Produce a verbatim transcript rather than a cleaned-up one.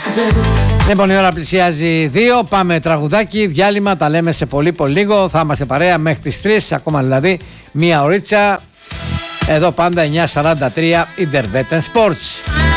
Λοιπόν, η ώρα πλησιάζει δύο. Πάμε τραγουδάκι, διάλειμμα. Τα λέμε σε πολύ πολύ λίγο. Θα είμαστε παρέα μέχρι τις τρεις, ακόμα δηλαδή μία ωρίτσα. Εδώ πάντα εννιά σαράντα τρία Interveten Sports.